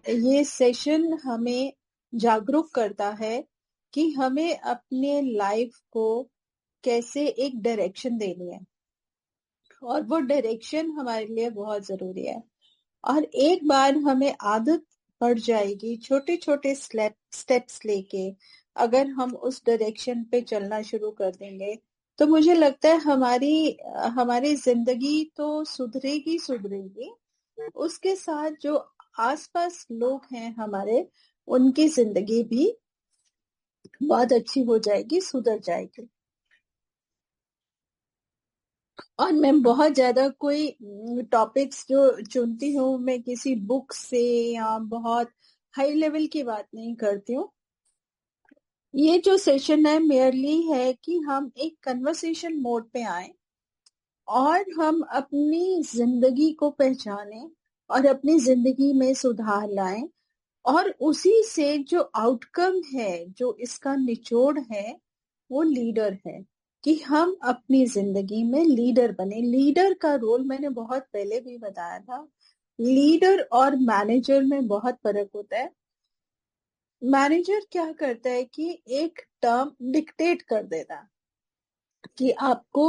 ये सेशन हमें जागरूक करता है कि हमें अपने लाइफ को कैसे एक डायरेक्शन देनी है, और वो डायरेक्शन हमारे लिए बहुत जरूरी है। और एक बार हमें आदत पड़ जाएगी, छोटे छोटे स्टेप्स लेके अगर हम उस डायरेक्शन पे चलना शुरू कर देंगे, तो मुझे लगता है हमारी जिंदगी तो सुधरेगी सुधरेगी, उसके साथ जो आसपास लोग हैं हमारे, उनकी जिंदगी भी बहुत अच्छी हो जाएगी, सुधर जाएगी। और मैं बहुत ज्यादा कोई टॉपिक्स जो चुनती हूँ, मैं किसी बुक से या बहुत हाई लेवल की बात नहीं करती हूँ। ये जो सेशन है मेयरली है कि हम एक कन्वर्सेशन मोड पे आए और हम अपनी जिंदगी को पहचाने और अपनी जिंदगी में सुधार लाएं, और उसी से जो आउटकम है, जो इसका निचोड़ है, वो लीडर है कि हम अपनी जिंदगी में लीडर बने। लीडर का रोल मैंने बहुत पहले भी बताया था। लीडर और मैनेजर में बहुत फर्क होता है। मैनेजर क्या करता है कि एक टर्म डिक्टेट कर देता है कि आपको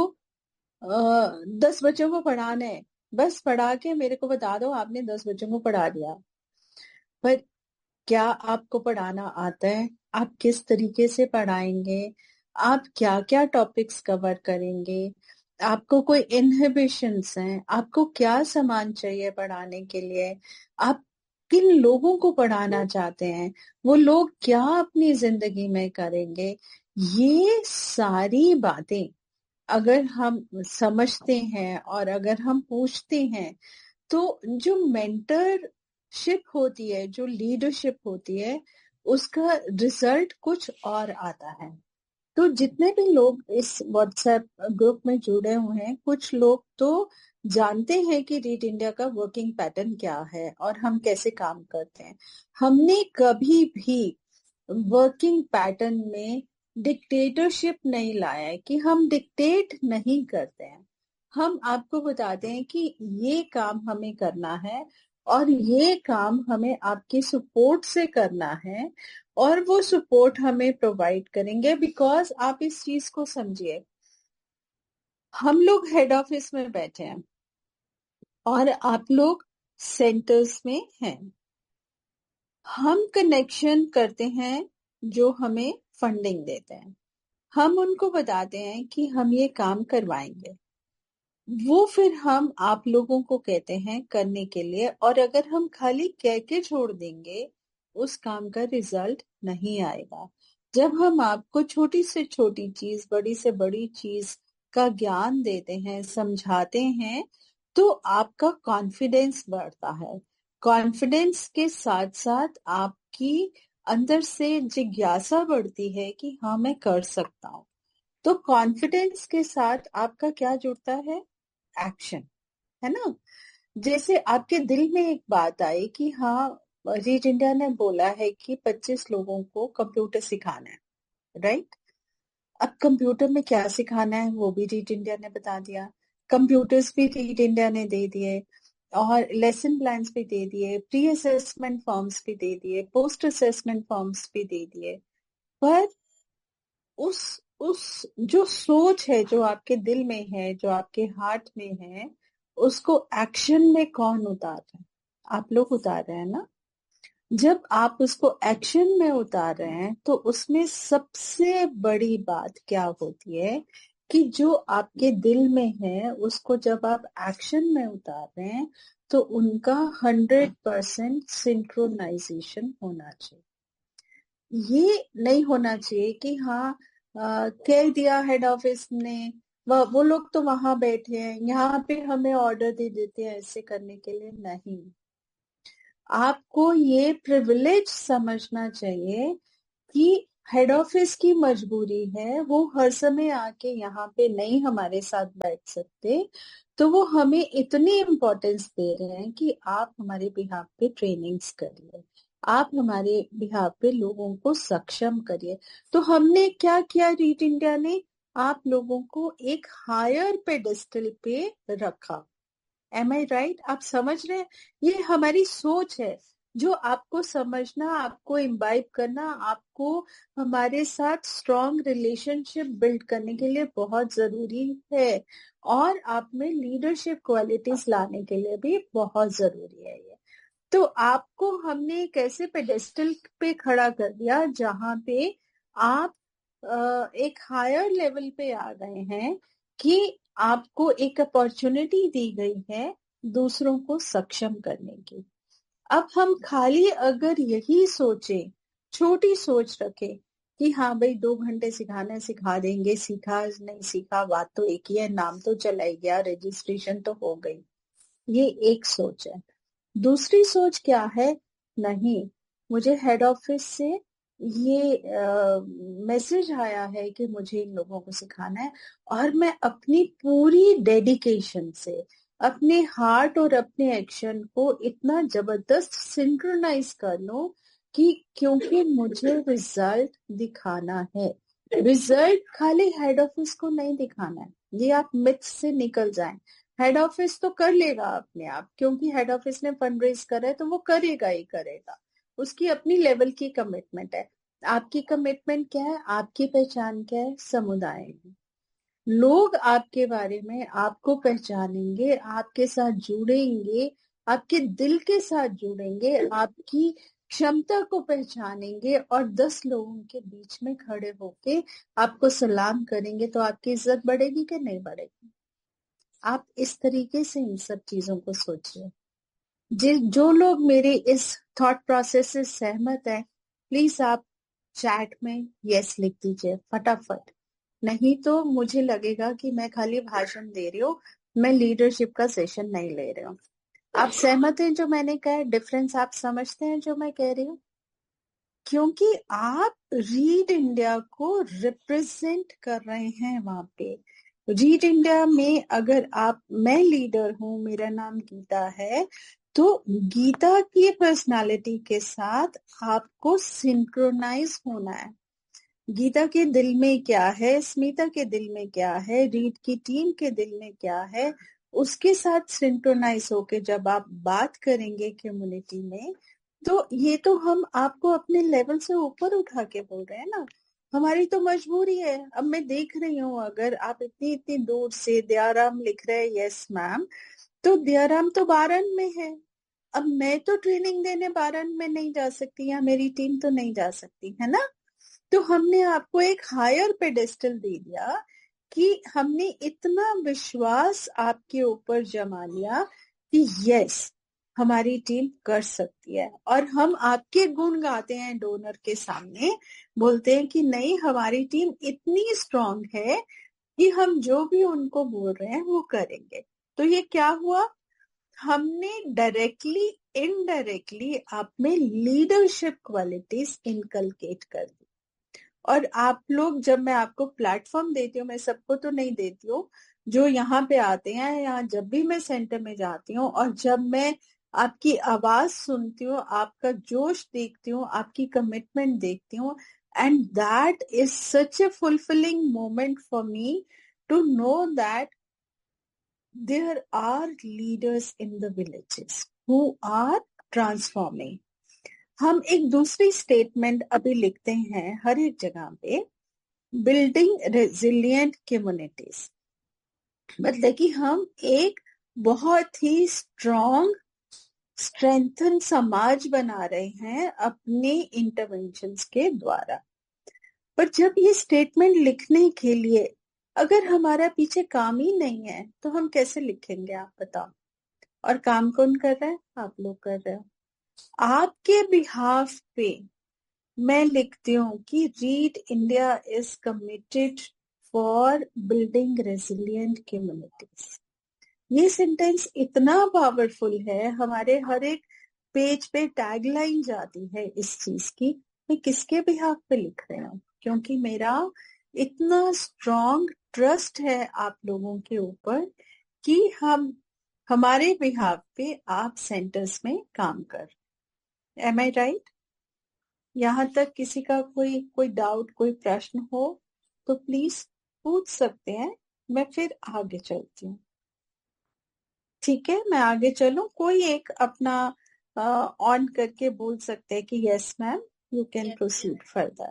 10 बच्चों को पढ़ाना है, बस पढ़ा के मेरे को बता दो आपने 10 बच्चों को पढ़ा दिया। पर क्या आपको पढ़ाना आता है? आप किस तरीके से पढ़ाएंगे? आप क्या क्या टॉपिक्स कवर करेंगे? आपको कोई इनहिबिशंस हैं? आपको क्या सामान चाहिए पढ़ाने के लिए? आप किन लोगों को पढ़ाना चाहते हैं? वो लोग क्या अपनी जिंदगी में करेंगे? ये सारी बातें अगर हम समझते हैं और अगर हम पूछते हैं, तो जो मेंटरशिप होती है, जो लीडरशिप होती है, उसका रिजल्ट कुछ और आता है। तो जितने भी लोग इस व्हाट्सएप ग्रुप में जुड़े हुए हैं, कुछ लोग तो जानते हैं कि रीड इंडिया का वर्किंग पैटर्न क्या है और हम कैसे काम करते हैं। हमने कभी भी वर्किंग पैटर्न में डिक्टेटरशिप नहीं लाया है कि हम डिक्टेट नहीं करते हैं। हम आपको बताते हैं कि ये काम हमें करना है और ये काम हमें आपके सपोर्ट से करना है, और वो सपोर्ट हमें प्रोवाइड करेंगे। बिकॉज आप इस चीज को समझिए, हम लोग हेड ऑफिस में बैठे हैं और आप लोग सेंटर्स में हैं। हम कनेक्शन करते हैं जो हमें फंडिंग देते हैं। हम उनको बताते हैं कि हम ये काम करवाएंगे, वो फिर हम आप लोगों को कहते हैं करने के लिए। और अगर हम खाली कह के छोड़ देंगे, उस काम का रिजल्ट नहीं आएगा। जब हम आपको छोटी से छोटी चीज, बड़ी से बड़ी चीज का ज्ञान देते हैं, समझाते हैं, तो आपका कॉन्फिडेंस बढ़ता है। कॉन्फिडेंस के साथ साथ आपकी अंदर से जिज्ञासा बढ़ती है कि हाँ, मैं कर सकता हूँ। तो कॉन्फिडेंस के साथ आपका क्या जुड़ता है? एक्शन, है ना। जैसे आपके दिल में एक बात आई कि हाँ, रीच इंडिया ने बोला है कि 25 लोगों को कंप्यूटर सिखाना है, राइट। अब कंप्यूटर में क्या सिखाना है वो भी रीच इंडिया ने बता दिया, कंप्यूटर्स भी रीच इंडिया ने दे दिए, और लेसन प्लान्स भी दे दिए, प्री असेसमेंट फॉर्म्स भी दे दिए, पोस्ट असेसमेंट फॉर्म्स भी दे दिए। पर उस उस जो सोच है, जो आपके दिल में है, जो आपके हार्ट में है, उसको एक्शन में कौन उतार रहे हैं? आप लोग उतार रहे हैं ना। जब आप उसको एक्शन में उतार रहे हैं, तो उसमें सबसे बड़ी बात क्या होती है कि जो आपके दिल में है उसको जब आप एक्शन में उतार रहे हैं, तो उनका 100% सिंक्रोनाइजेशन होना चाहिए। ये नहीं होना चाहिए कि हाँ, कह दिया हेड ऑफिस ने, वो लोग तो वहां बैठे हैं, यहाँ पे हमें ऑर्डर दे देते हैं ऐसे करने के लिए। नहीं, आपको ये प्रिविलेज समझना चाहिए कि हेड ऑफिस की मजबूरी है, वो हर समय आके यहाँ पे नहीं हमारे साथ बैठ सकते, तो वो हमें इतनी इम्पोर्टेंस दे रहे हैं कि आप हमारे बिहाफ पे ट्रेनिंग्स करिए, आप हमारे बिहाफ पे लोगों को सक्षम करिए। तो हमने क्या किया, रीट इंडिया ने आप लोगों को एक हायर पेडेस्टल पे रखा। एम आई राइट? आप समझ रहे हैं? ये हमारी सोच है। जो आपको समझना, आपको इम्बाइब करना, आपको हमारे साथ स्ट्रॉन्ग रिलेशनशिप बिल्ड करने के लिए बहुत जरूरी है, और आप में लीडरशिप क्वालिटीज लाने के लिए भी बहुत जरूरी है ये। तो आपको हमने एक ऐसे पेडेस्टल पे खड़ा कर दिया जहां पे आप एक हायर लेवल पे आ गए हैं, कि आपको एक अपॉर्चुनिटी दी गई है दूसरों को सक्षम करने की। अब हम खाली अगर यही सोचे, छोटी सोच रखे कि हाँ भाई 2 घंटे सिखाना है, सिखा देंगे, सीखा नहीं सीखा बात तो एक ही है, नाम तो चला ही गया, रजिस्ट्रेशन तो हो गई, ये एक सोच है। दूसरी सोच क्या है, नहीं, मुझे हेड ऑफिस से ये मैसेज आया है कि मुझे इन लोगों को सिखाना है, और मैं अपनी पूरी डेडिकेशन से अपने हार्ट और अपने एक्शन को इतना जबरदस्त सिंक्रोनाइज कर लूं कि, क्योंकि मुझे रिजल्ट दिखाना है। रिजल्ट खाली हेड ऑफिस को नहीं दिखाना है, ये आप मिथ से निकल जाएं। हेड ऑफिस तो कर लेगा अपने आप, क्योंकि हेड ऑफिस ने फंड रेज करा है तो वो करेगा ही करेगा, उसकी अपनी लेवल की कमिटमेंट है। आपकी कमिटमेंट क्या है, आपकी पहचान क्या है, समुदाय में लोग आपके बारे में आपको पहचानेंगे, आपके साथ जुड़ेंगे, आपके दिल के साथ जुड़ेंगे, आपकी क्षमता को पहचानेंगे, और 10 लोगों के बीच में खड़े होके आपको सलाम करेंगे, तो आपकी इज्जत बढ़ेगी कि नहीं बढ़ेगी? आप इस तरीके से इन सब चीजों को सोचिए। जो लोग मेरे इस थॉट प्रोसेस से सहमत है, प्लीज आप चैट में यस लिख दीजिए फटाफट। नहीं तो मुझे लगेगा कि मैं खाली भाषण दे रही हूँ, मैं लीडरशिप का सेशन नहीं ले रही हूँ। आप सहमत हैं जो मैंने कहा है? डिफरेंस आप समझते हैं जो मैं कह रही हूँ? क्योंकि आप रीड इंडिया को रिप्रेजेंट कर रहे हैं वहां पे। रीड इंडिया में अगर आप, मैं लीडर हूं, मेरा नाम गीता है, तो गीता की पर्सनालिटी के साथ आपको सिंक्रोनाइज होना है। गीता के दिल में क्या है, स्मिता के दिल में क्या है, रीड की टीम के दिल में क्या है, उसके साथ सिंक्रोनाइज होके जब आप बात करेंगे कम्युनिटी में, तो ये तो हम आपको अपने लेवल से ऊपर उठा के बोल रहे हैं ना। हमारी तो मजबूरी है। अब मैं देख रही हूँ, अगर आप इतनी इतनी दूर से दयाराम लिख रहे हैं यस मैम, तो दयाराम तो बारन में है। अब मैं तो ट्रेनिंग देने बारन में नहीं जा सकती, या मेरी टीम तो नहीं जा सकती है ना। तो हमने आपको एक हायर पेडेस्टल दे दिया, कि हमने इतना विश्वास आपके ऊपर जमा लिया कि यस, हमारी टीम कर सकती है, और हम आपके गुण गाते हैं डोनर के सामने, बोलते हैं कि नहीं, हमारी टीम इतनी स्ट्रांग है कि हम जो भी उनको बोल रहे हैं वो करेंगे। तो ये क्या हुआ, हमने डायरेक्टली इनडायरेक्टली आप में लीडरशिप क्वालिटीज इनकलकेट कर दी। और आप लोग, जब मैं आपको प्लेटफॉर्म देती हूँ, मैं सबको तो नहीं देती हूँ, जो यहाँ पे आते हैं, या जब भी मैं सेंटर में जाती हूँ और जब मैं आपकी आवाज सुनती हूँ, आपका जोश देखती हूँ, आपकी कमिटमेंट देखती हूँ, and that is such A fulfilling moment for me to know that there are leaders in the villages who are transforming। हम एक दूसरी स्टेटमेंट अभी लिखते हैं हर एक जगह पे, बिल्डिंग रेजिलिएंट कम्युनिटीज, मतलब कि हम एक बहुत ही स्ट्रेंथन समाज बना रहे हैं अपने इंटरवेंशंस के द्वारा। पर जब ये स्टेटमेंट लिखने के लिए अगर हमारा पीछे काम ही नहीं है, तो हम कैसे लिखेंगे, आप बताओ? और काम कौन कर रहा है? आप लोग कर रहे हो। आपके बिहाफ पे मैं लिखती हूँ कि read India is committed for building resilient communities. ये सेंटेंस इतना पावरफुल है, हमारे हर एक पेज पे टैगलाइन जाती है इस चीज की। मैं किसके बिहाफ पे लिख रही हूँ? क्योंकि मेरा इतना स्ट्रॉन्ग ट्रस्ट है आप लोगों के ऊपर कि हम, हमारे बिहाफ पे आप सेंटर्स में काम कर। एम आई राइट? यहाँ तक किसी का कोई कोई डाउट, कोई प्रश्न हो तो प्लीज पूछ सकते हैं, मैं फिर आगे चलती हूँ। ठीक है, मैं आगे चलूं? कोई एक अपना ऑन करके बोल सकते हैं कि yes ma'am, you can proceed further.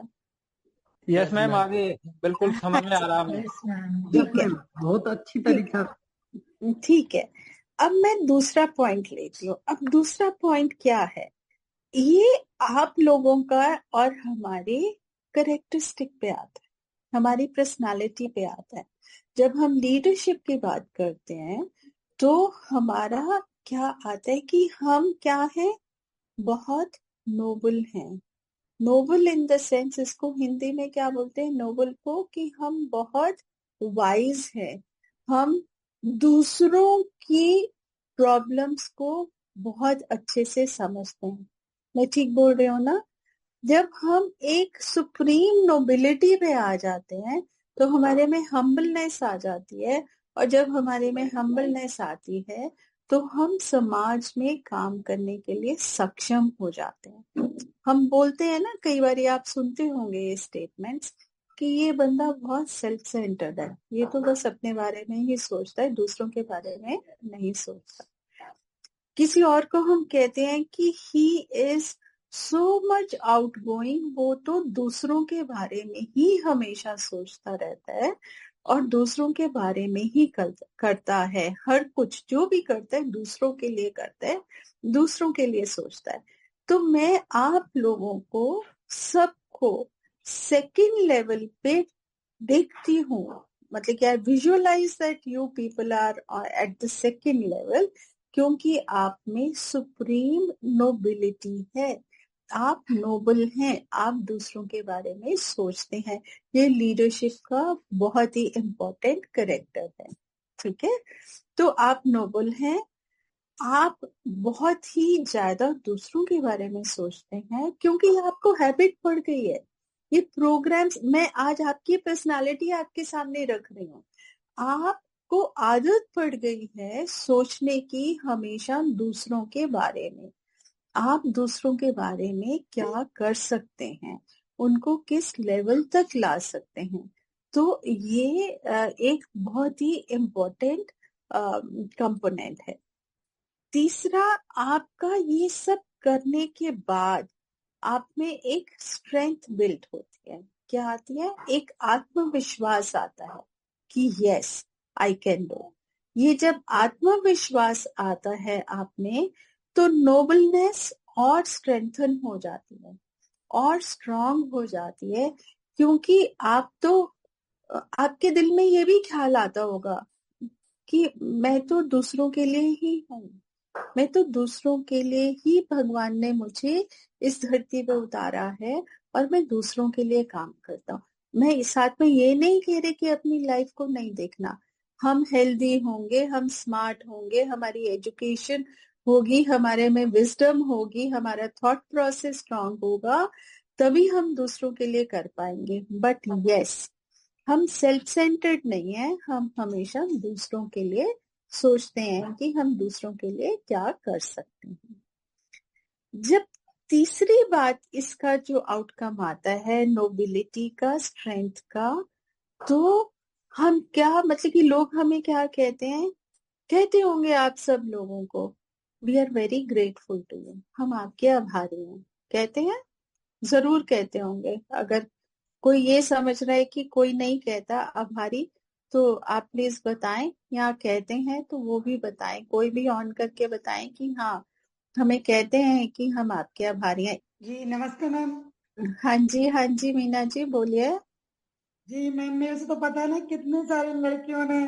Yes ma'am, आगे बिल्कुल समझ में आ रहा है। यस मैम, ठीक है, बहुत अच्छी तरीका। ठीक है। अब मैं दूसरा पॉइंट लेती हूँ। अब दूसरा पॉइंट क्या है, ये आप लोगों का और हमारे करेक्टरिस्टिक पे आता है, हमारी पर्सनालिटी पे आता है। जब हम लीडरशिप की बात करते हैं तो हमारा क्या आता है कि हम क्या है, बहुत नोबल हैं। नोबल इन द सेंस, इसको हिंदी में क्या बोलते हैं नोबल को, कि हम बहुत वाइज हैं। हम दूसरों की प्रॉब्लम्स को बहुत अच्छे से समझते हैं। मैं ठीक बोल रही हूँ ना? जब हम एक सुप्रीम नोबिलिटी पे आ जाते हैं तो हमारे में हम्बलनेस आ जाती है, और जब हमारे में हम्बलनेस आती है तो हम समाज में काम करने के लिए सक्षम हो जाते हैं। हम बोलते हैं ना, कई बार आप सुनते होंगे ये स्टेटमेंट्स कि ये बंदा बहुत सेल्फ सेंटर्ड है, ये तो बस अपने बारे में ही सोचता है, दूसरों के बारे में नहीं सोचता। किसी और को हम कहते हैं कि he is so much out going, वो तो दूसरों के बारे में ही हमेशा सोचता रहता है और दूसरों के बारे में ही करता है। हर कुछ जो भी करता है दूसरों के लिए करता है, दूसरों के लिए सोचता है। तो मैं आप लोगों को सबको सेकंड लेवल पे देखती हूँ, मतलब क्या, visualise that you people are at the second level, क्योंकि आप में सुप्रीम नोबिलिटी है। आप नोबल हैं, आप दूसरों के बारे में सोचते हैं। ये लीडरशिप का बहुत ही इम्पोर्टेंट कैरेक्टर है। ठीक है, तो आप नोबल हैं, आप बहुत ही ज्यादा दूसरों के बारे में सोचते हैं क्योंकि आपको हैबिट पड़ गई है। ये प्रोग्राम्स, मैं आज आपकी पर्सनालिटी आपके सामने रख रही हूँ, आपको आदत पड़ गई है सोचने की हमेशा दूसरों के बारे में। आप दूसरों के बारे में क्या कर सकते हैं, उनको किस लेवल तक ला सकते हैं। तो ये एक बहुत ही इम्पोर्टेंट कंपोनेंट है। तीसरा, आपका ये सब करने के बाद आप में एक स्ट्रेंथ बिल्ड होती है। क्या आती है? एक आत्मविश्वास आता है कि यस आई कैन डू। ये जब आत्मविश्वास आता है आप में तो नोबलनेस और स्ट्रेंथन हो जाती है और स्ट्रांग हो जाती है, क्योंकि आप तो आपके दिल में ये भी ख्याल आता होगा कि मैं तो दूसरों के लिए ही हूँ, मैं तो दूसरों के लिए ही भगवान ने मुझे इस धरती पे उतारा है और मैं दूसरों के लिए काम करता हूँ। मैं इस साथ में ये नहीं कह रही कि अपनी लाइफ को नहीं देखना। हम हेल्दी होंगे, हम स्मार्ट होंगे, हमारी एजुकेशन होगी, हमारे में विजडम होगी, हमारा थॉट प्रोसेस स्ट्रांग होगा, तभी हम दूसरों के लिए कर पाएंगे। बट यस, हम सेल्फ सेंटर्ड नहीं है, हम हमेशा दूसरों के लिए सोचते हैं कि हम दूसरों के लिए क्या कर सकते हैं। जब तीसरी बात, इसका जो आउटकम आता है नोबिलिटी का, स्ट्रेंथ का, तो हम क्या, मतलब कि लोग हमें क्या कहते हैं, कहते होंगे आप सब लोगों को, we are very grateful to you, हम आपके आभारी हैं। कहते हैं, जरूर कहते होंगे। अगर कोई ये समझ रहा है कि कोई नहीं कहता आभारी, तो आप प्लीज बताएं, या कहते हैं तो वो भी बताएं, कोई भी ऑन करके बताएं कि हाँ हमें कहते हैं कि हम आपके आभारी हैं। जी नमस्ते मैम। हाँ जी, हाँ जी, मीना जी बोलिए। जी मैम, मेरे से तो पता है ना, कितने सारी लड़कियों ने,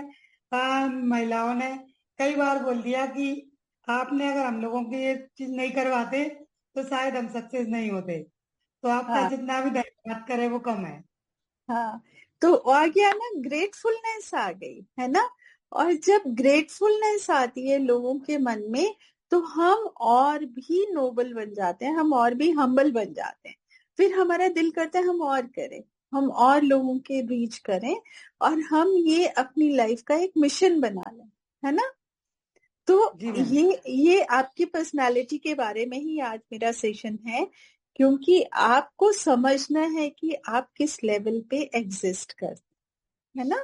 महिलाओं ने कई बार बोल दिया कि आपने अगर हम लोगों की ये चीज नहीं करवाते तो शायद हम सक्सेस नहीं होते। तो आपका हाँ जितना भी धन्यवाद करे वो कम है। हाँ, तो आ गया ना, ग्रेटफुलनेस आ गई है ना। और जब ग्रेटफुलनेस आती है लोगों के मन में तो हम और भी नोबल बन जाते हैं, हम और भी हम्बल बन जाते हैं। फिर हमारा दिल करता है हम और करें, हम और लोगों के रीच करें, और हम ये अपनी लाइफ का एक मिशन बना लें, है ना। तो जी मैम। ये आपकी पर्सनालिटी के बारे में ही आज मेरा सेशन है, क्योंकि आपको समझना है कि आप किस लेवल पे एग्जिस्ट करते हैं ना।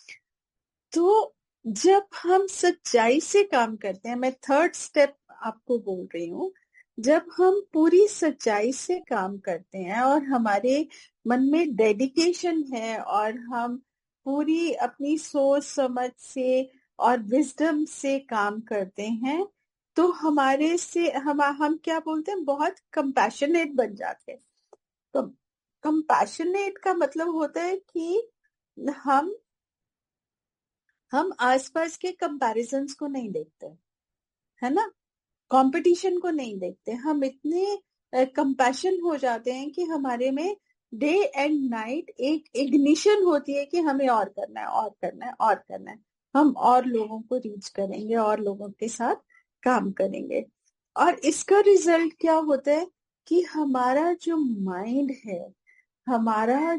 तो जब हम सच्चाई से काम करते हैं, मैं थर्ड स्टेप आपको बोल रही हूँ, जब हम पूरी सच्चाई से काम करते हैं और हमारे मन में डेडिकेशन है और हम पूरी अपनी सोच समझ से और विजडम से काम करते हैं, तो हमारे से हम क्या बोलते हैं, बहुत कंपैशनेट बन जाते हैं। तो कंपैशनेट का मतलब होता है कि हम आसपास के कंपैरिजंस को नहीं देखते, है ना, कंपटीशन को नहीं देखते। हम इतने कंपैशन हो जाते हैं कि हमारे में डे एंड नाइट एक इग्निशन होती है कि हमें और करना है, और करना है, और करना है। हम और लोगों को रीच करेंगे और लोगों के साथ काम करेंगे। और इसका रिजल्ट क्या होता है कि हमारा जो माइंड है, हमारा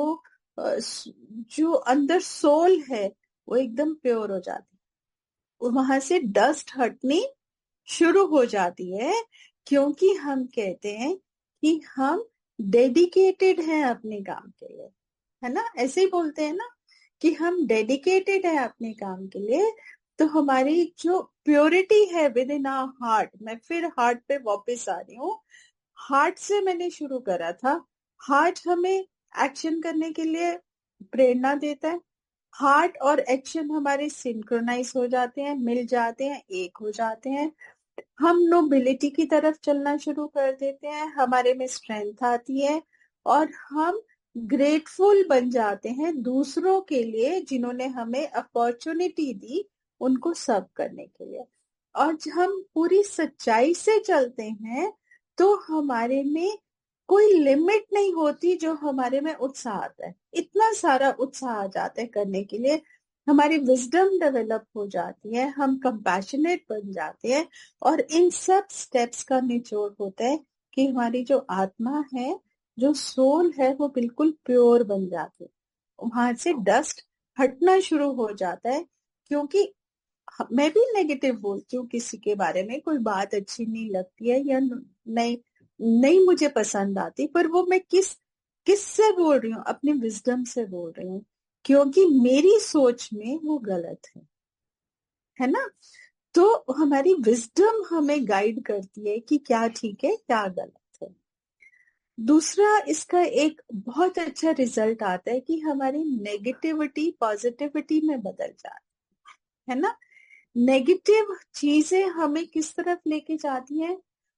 जो अंदर सोल है, वो एकदम प्योर हो जाती है। वहां से डस्ट हटनी शुरू हो जाती है, क्योंकि हम कहते हैं कि हम डेडिकेटेड हैं अपने काम के लिए, है ना। ऐसे ही बोलते हैं ना कि हम डेडिकेटेड हैं अपने काम के लिए। तो हमारी जो प्योरिटी है विद इन आवर हार्ट, मैं फिर हार्ट पे वापस आ रही हूँ। हार्ट से मैंने शुरू करा था। हार्ट हमें एक्शन करने के लिए प्रेरणा देता है। हार्ट और एक्शन हमारे सिंक्रोनाइज हो जाते हैं, मिल जाते हैं, एक हो जाते हैं। हम नोबिलिटी की तरफ चलना शुरू कर देते हैं, हमारे में स्ट्रेंथ आती है और हम ग्रेटफुल बन जाते हैं दूसरों के लिए जिन्होंने हमें अपॉर्चुनिटी दी उनको सर्व करने के लिए। और जब हम पूरी सच्चाई से चलते हैं तो हमारे में कोई लिमिट नहीं होती, जो हमारे में उत्साह आता है, इतना सारा उत्साह आ जाता है करने के लिए। हमारी विजडम डेवलप हो जाती है, हम कंपैशनेट बन जाते हैं। और इन सब स्टेप्स का निचोड़ होता है कि हमारी जो आत्मा है, जो सोल है, वो बिल्कुल प्योर बन जाती है। वहां से डस्ट हटना शुरू हो जाता है। क्योंकि मैं भी नेगेटिव बोलती हूँ किसी के बारे में, कोई बात अच्छी नहीं लगती है या नहीं नहीं मुझे पसंद आती, पर वो मैं किस से बोल रही हूँ, अपनी विजडम से बोल रही हूँ, क्योंकि मेरी सोच में वो गलत है ना। तो हमारी विजडम हमें गाइड करती है कि क्या ठीक है, क्या गलत है। दूसरा, इसका एक बहुत अच्छा रिजल्ट आता है कि हमारी नेगेटिविटी पॉजिटिविटी में बदल जाती है ना। नेगेटिव चीजें हमें किस तरफ लेके जाती हैं,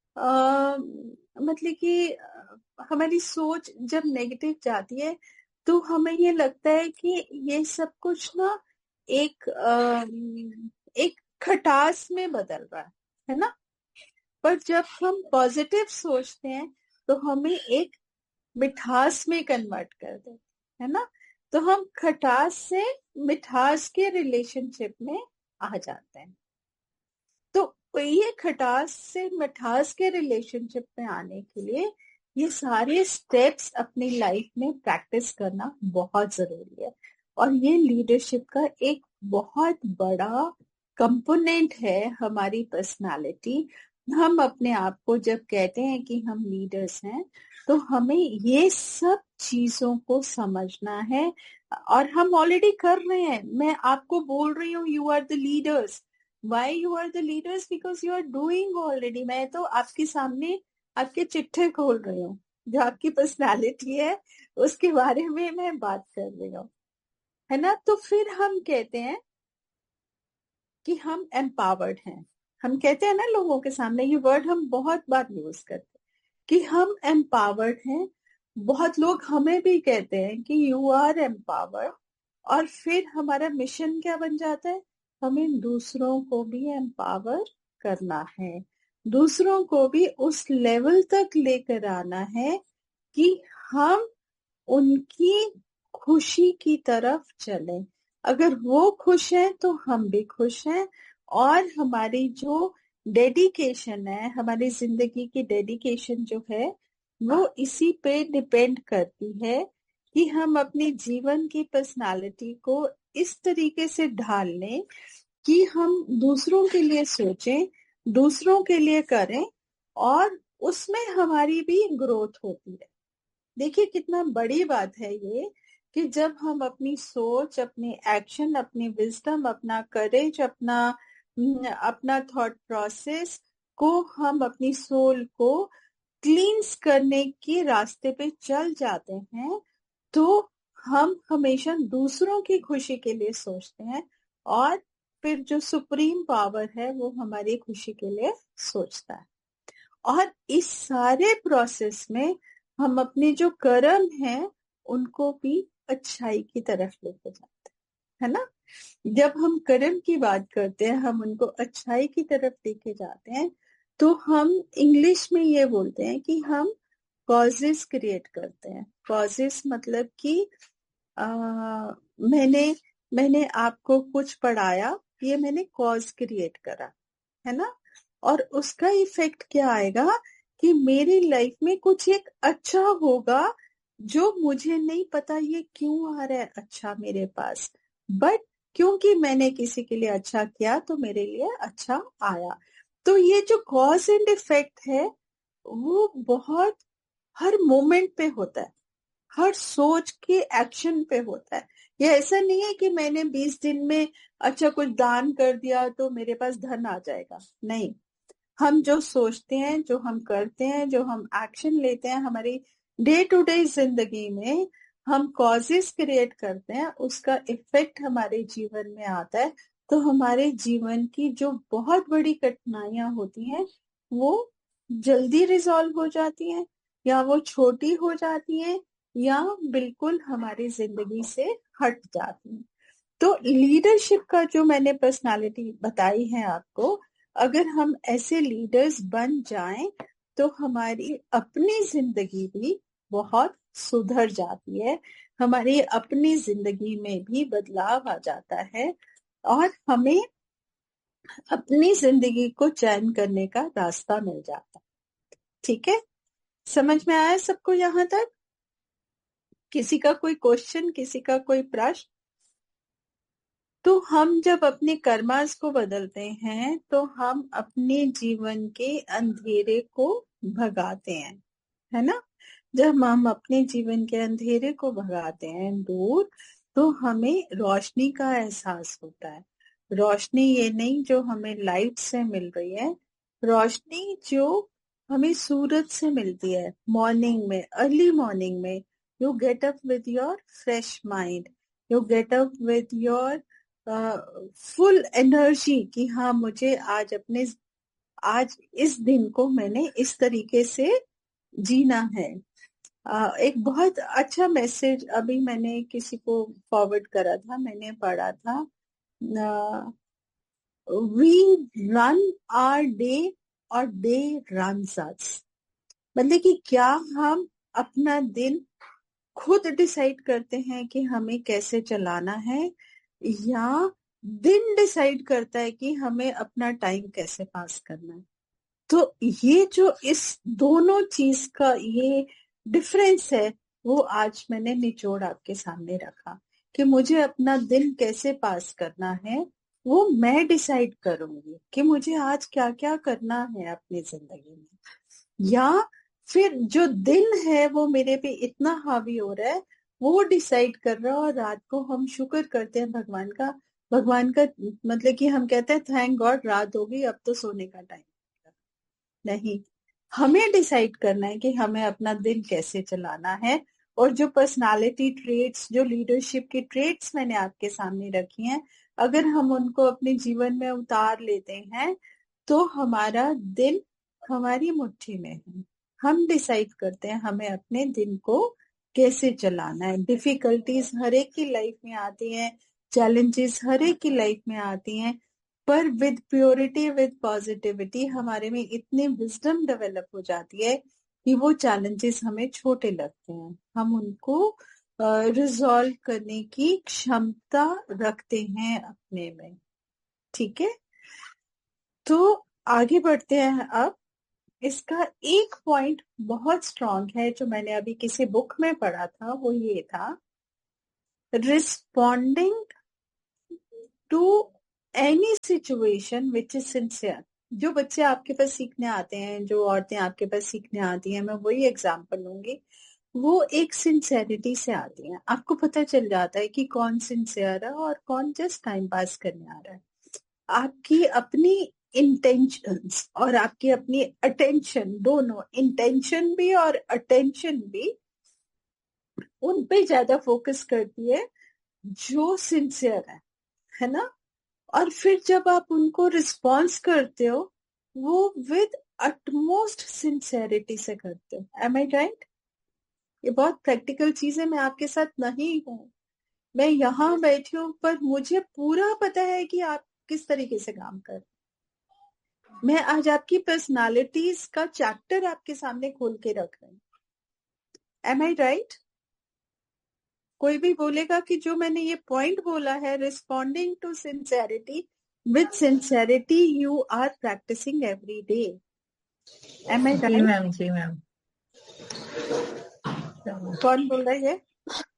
मतलब कि हमारी सोच जब नेगेटिव जाती है तो हमें ये लगता है कि ये सब कुछ ना एक खटास में बदल रहा है ना। पर जब हम पॉजिटिव सोचते हैं तो हमें एक मिठास में कन्वर्ट कर देते है ना। तो हम खटास से मिठास के रिलेशनशिप में आ जाते हैं। तो ये खटास से मिठास के रिलेशनशिप में आने के लिए ये सारे स्टेप्स अपनी लाइफ में प्रैक्टिस करना बहुत जरूरी है। और ये लीडरशिप का एक बहुत बड़ा कंपोनेंट है हमारी पर्सनालिटी। हम अपने आप को जब कहते हैं कि हम लीडर्स हैं, तो हमें ये सब चीजों को समझना है। और हम ऑलरेडी कर रहे हैं। मैं आपको बोल रही हूँ, you are the leaders. Why you are the leaders? Because you are doing already. मैं तो आपके सामने आपके चिट्ठे खोल रही हूँ, जो आपकी पर्सनालिटी है उसके बारे में मैं बात कर रही हूँ, है ना। तो फिर हम कहते हैं कि हम एम्पावर्ड हैं। हम कहते हैं ना लोगों के सामने, ये वर्ड हम बहुत बार यूज करते हैं कि हम एम्पावर्ड हैं। बहुत लोग हमें भी कहते हैं कि यू आर एम्पावर्ड। और फिर हमारा मिशन क्या बन जाता है, हमें दूसरों को भी एम्पावर करना है, दूसरों को भी उस लेवल तक लेकर आना है कि हम उनकी खुशी की तरफ चलें। अगर वो खुश हैं तो हम भी खुश हैं। और हमारी जो डेडिकेशन है, हमारी जिंदगी की डेडिकेशन जो है, वो इसी पे डिपेंड करती है कि हम अपनी जीवन की पर्सनालिटी को इस तरीके से ढाल लें कि हम दूसरों के लिए सोचें, दूसरों के लिए करें, और उसमें हमारी भी ग्रोथ होती है। देखिए कितना बड़ी बात है ये, कि जब हम अपनी सोच, अपनी एक्शन, अपनी विजडम, अपना करेज, अपना थॉट प्रोसेस को हम अपनी सोल को क्लींस करने के रास्ते पे चल जाते हैं तो हम हमेशा दूसरों की खुशी के लिए सोचते हैं और फिर जो सुप्रीम पावर है वो हमारी खुशी के लिए सोचता है। और इस सारे प्रोसेस में हम अपने जो कर्म हैं उनको भी अच्छाई की तरफ लेके जाते हैं, है ना। जब हम कर्म की बात करते हैं, हम उनको अच्छाई की तरफ लेके जाते हैं, तो हम इंग्लिश में ये बोलते हैं कि हम कॉजेस क्रिएट करते हैं। कॉजेस मतलब कि मैंने आपको कुछ पढ़ाया, ये मैंने कॉज क्रिएट करा, है ना। और उसका इफेक्ट क्या आएगा कि मेरी लाइफ में कुछ एक अच्छा होगा जो मुझे नहीं पता ये क्यों आ रहा है अच्छा मेरे पास, बट क्योंकि मैंने किसी के लिए अच्छा किया तो मेरे लिए अच्छा आया। तो ये जो कॉज एंड इफेक्ट है वो बहुत हर मोमेंट पे होता है, हर सोच के एक्शन पे होता है। ये ऐसा नहीं है कि मैंने 20 दिन में अच्छा कुछ दान कर दिया तो मेरे पास धन आ जाएगा, नहीं। हम जो सोचते हैं, जो हम करते हैं, जो हम एक्शन लेते हैं हमारी डे टू डे जिंदगी में, हम कॉजेस क्रिएट करते हैं, उसका इफेक्ट हमारे जीवन में आता है। तो हमारे जीवन की जो बहुत बड़ी कठिनाइयां होती हैं वो जल्दी रिजॉल्व हो जाती हैं, या वो छोटी हो जाती हैं, या बिल्कुल हमारी जिंदगी से हट जाती हैं। तो लीडरशिप का जो मैंने पर्सनालिटी बताई है आपको, अगर हम ऐसे लीडर्स बन जाएं तो हमारी अपनी जिंदगी भी बहुत सुधर जाती है, हमारी अपनी जिंदगी में भी बदलाव आ जाता है और हमें अपनी जिंदगी को चैन करने का रास्ता मिल जाता है। ठीक है, समझ में आया सबको यहाँ तक? किसी का कोई क्वेश्चन, किसी का कोई प्रश्न? तो हम जब अपने कर्मास को बदलते हैं तो हम अपने जीवन के अंधेरे को भगाते हैं, है ना। जब हम अपने जीवन के अंधेरे को भगाते हैं दूर, तो हमें रोशनी का एहसास होता है। रोशनी ये नहीं जो हमें लाइट से मिल रही है, रोशनी जो हमें सूरज से मिलती है मॉर्निंग में, अर्ली मॉर्निंग में। You get up with your fresh mind, you get up with your full energy कि हाँ मुझे आज इस दिन को मैंने इस तरीके से जीना है। एक बहुत अच्छा मैसेज अभी मैंने किसी को फॉरवर्ड करा था, मैंने पढ़ा था, वी रन आवर डे और डे रन्स अस। मतलब कि क्या हम अपना दिन खुद डिसाइड करते हैं कि हमें कैसे चलाना है, या दिन डिसाइड करता है कि हमें अपना टाइम कैसे पास करना है। तो ये जो इस दोनों चीज का ये डिफरेंस है वो आज मैंने निचोड़ आपके सामने रखा कि मुझे अपना दिन कैसे पास करना है वो मैं डिसाइड करूंगी कि मुझे आज क्या क्या करना है अपनी जिंदगी में, या फिर जो दिन है वो मेरे पे इतना हावी हो रहा है वो डिसाइड कर रहा है। और रात को हम शुक्र करते हैं भगवान का मतलब कि हम कहते हैं थैंक गॉड रात हो गई, अब तो सोने का टाइम। नहीं, हमें डिसाइड करना है कि हमें अपना दिन कैसे चलाना है। और जो पर्सनालिटी ट्रेट्स, जो लीडरशिप की ट्रेट्स मैंने आपके सामने रखी हैं, अगर हम उनको अपने जीवन में उतार लेते हैं तो हमारा दिन हमारी मुट्ठी में है। हम डिसाइड करते हैं हमें अपने दिन को कैसे चलाना है। डिफिकल्टीज हर एक की लाइफ में आती हैं, चैलेंजेस हर एक की लाइफ में आती हैं, पर विद प्योरिटी, विद पॉजिटिविटी हमारे में इतनी विजडम डेवलप हो जाती है कि वो चैलेंजेस हमें छोटे लगते हैं, हम उनको रिजॉल्व करने की क्षमता रखते हैं अपने में। ठीक है, तो आगे बढ़ते हैं। अब इसका एक पॉइंट बहुत स्ट्रांग है जो मैंने अभी किसी बुक में पढ़ा था, वो ये था, responding to any situation which is sincere. जो बच्चे आपके पास सीखने आते हैं, जो औरतें आपके पास सीखने आती हैं, मैं वही एग्जांपल लूंगी, वो एक सिंसेरिटी से आती हैं। आपको पता चल जाता है कि कौन सिंसियर है और कौन जस्ट टाइम पास करने आ रहा है। आपकी अपनी इंटेंशंस और आपकी अपनी अटेंशन, दोनों इंटेंशन भी और अटेंशन भी उन पे ज्यादा फोकस करती है जो सिंसियर है ना। और फिर जब आप उनको रिस्पॉन्स करते हो वो विद अटमोस्ट सिंसियरिटी से करते हो। एम आई राइट? ये बहुत प्रैक्टिकल चीज है, मैं आपके साथ नहीं हूँ, मैं यहाँ बैठी हूँ, पर मुझे पूरा पता है कि आप किस तरीके से काम कर। मैं आज आपकी पर्सनालिटीज का चैप्टर आपके सामने खोल के रख रही हूँ। एम आई राइट? कोई भी बोलेगा कि जो मैंने ये पॉइंट बोला है, responding to sincerity, with sincerity you are practising every day. M I ji right? Ma'am, ji ma'am. कौन बोल रहा है ये?